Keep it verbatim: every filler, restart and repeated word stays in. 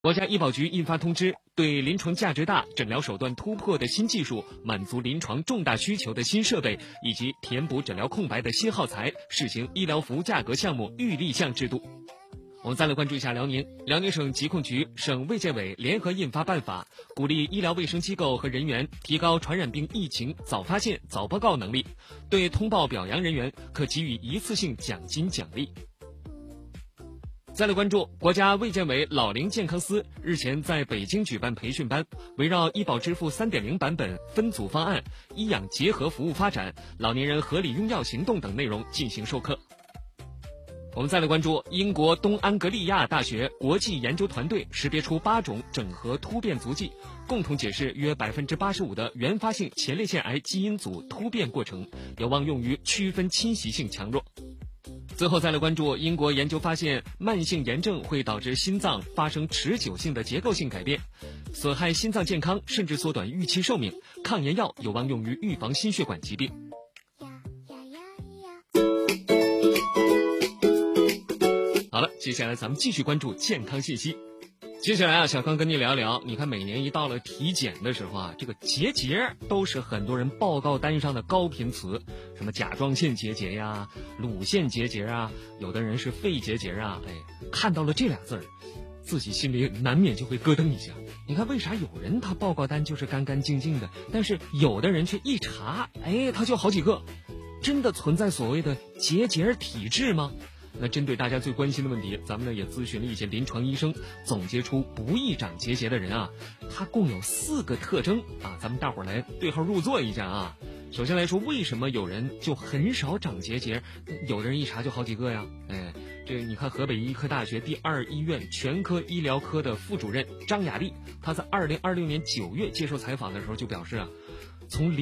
国家医保局印发通知，对临床价值大、诊疗手段突破的新技术、满足临床重大需求的新设备以及填补诊疗空白的新耗材试行医疗服务价格项目预立项制度。我们再来关注一下辽宁，辽宁省疾控局、省卫健委联合印发办法，鼓励医疗卫生机构和人员提高传染病疫情早发现、早报告能力，对通报表扬人员可给予一次性奖金奖励。再来关注，国家卫健委老龄健康司日前在北京举办培训班，围绕医保支付 三点零 版本、分组方案、医养结合服务发展、老年人合理用药行动等内容进行授课。我们再来关注，英国东安格利亚大学国际研究团队识别出八种整合突变足迹，共同解释约 百分之八十五 的原发性前列腺癌基因组突变过程，有望用于区分侵袭性强弱。最后再来关注，英国研究发现，慢性炎症会导致心脏发生持久性的结构性改变，损害心脏健康，甚至缩短预期寿命。抗炎药有望用于预防心血管疾病。好了，接下来咱们继续关注健康信息。接下来啊，小康跟你聊聊，你看每年一到了体检的时候啊，这个结节都是很多人报告单上的高频词，什么甲状腺结节呀、乳腺结节啊，有的人是肺结节啊，哎，看到了这俩字儿，自己心里难免就会咯噔一下。你看为啥有人他报告单就是干干净净的，但是有的人却一查，哎，他就好几个，真的存在所谓的结节体质吗？那针对大家最关心的问题，咱们呢也咨询了一些临床医生，总结出不易长结节的人啊，他共有四个特征啊，咱们大伙儿来对号入座一下啊。首先来说，为什么有人就很少长结节，有的人一查就好几个呀？哎，这个你看河北医科大学第二医院全科医疗科的副主任张雅丽，她在二零二六年九月接受采访的时候就表示啊，从